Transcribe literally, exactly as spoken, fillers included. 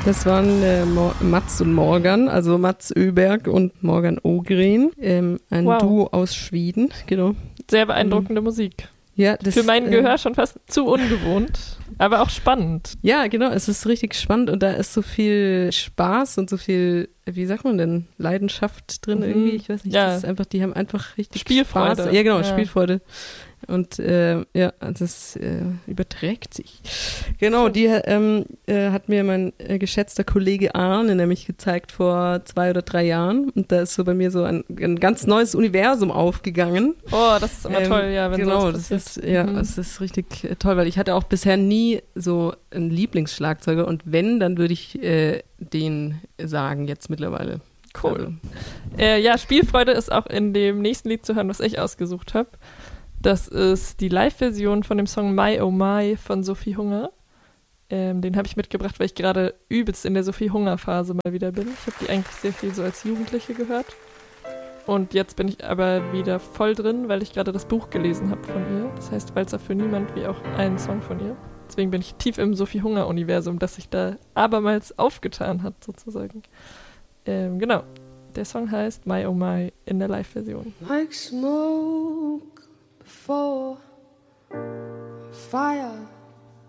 Das waren äh, Mo- Mats und Morgan, also Mats Öberg und Morgan Ågren, ähm, ein Wow. Duo aus Schweden, genau. Sehr beeindruckende ähm, Musik. Ja, das, Für mein äh, Gehör schon fast zu ungewohnt, aber auch spannend. Ja, genau, es ist richtig spannend und da ist so viel Spaß und so viel, wie sagt man denn, Leidenschaft drin Mhm. irgendwie, ich weiß nicht, Ja. das ist einfach, die haben einfach richtig Spielfreude. Spaß. Ja, genau, Ja. Spielfreude. Und äh, ja, das äh, überträgt sich. Genau, die ähm, äh, hat mir mein äh, geschätzter Kollege Arne nämlich gezeigt vor zwei oder drei Jahren. Und da ist so bei mir so ein, ein ganz neues Universum aufgegangen. Oh, das ist immer ähm, toll, ja, wenn genau, sowas das passiert. ist ja, Mhm. das ist richtig äh, toll, weil ich hatte auch bisher nie so einen Lieblingsschlagzeuger und wenn, dann würde ich äh, den sagen jetzt mittlerweile. Cool. Also. Äh, ja, Spielfreude ist auch in dem nächsten Lied zu hören, was ich ausgesucht habe. Das ist die Live-Version von dem Song My Oh My von Sophie Hunger. Ähm, den habe ich mitgebracht, weil ich gerade übelst in der Sophie Hunger-Phase mal wieder bin. Ich habe die eigentlich sehr viel so als Jugendliche gehört. Und jetzt bin ich aber wieder voll drin, weil ich gerade das Buch gelesen habe von ihr. Das heißt Walzer für niemand, wie auch einen Song von ihr. Deswegen bin ich tief im Sophie Hunger-Universum, das sich da abermals aufgetan hat, sozusagen. Ähm, genau. Der Song heißt My Oh My in der Live-Version. Like smoke before fire